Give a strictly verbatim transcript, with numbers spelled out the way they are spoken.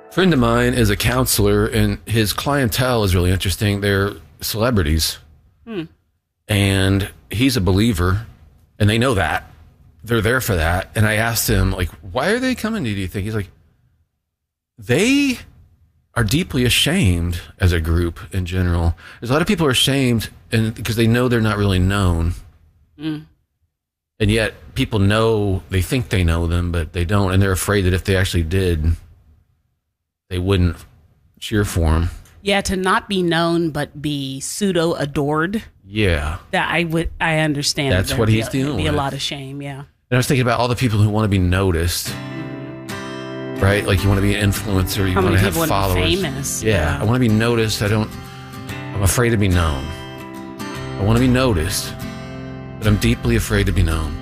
Friend of mine is a counselor, and his clientele is really interesting. They're celebrities. Hmm. And he's a believer, and they know that. They're there for that. And I asked him, like, why are they coming to you, do you think? He's like, they are deeply ashamed as a group in general. There's a lot of people are ashamed and because they know they're not really known. Mm. And yet people know, they think they know them, but they don't. And they're afraid that if they actually did, they wouldn't cheer for them. Yeah, to not be known but be pseudo adored. Yeah, that I would I understand. That's what he's dealing with. Be a lot of shame. Yeah. And I was thinking about all the people who want to be noticed, right? Like you want to be an influencer, you How want many to have people want to be followers. famous? Yeah, Yeah. I want to be noticed. I don't. I'm afraid to be known. I want to be noticed, but I'm deeply afraid to be known.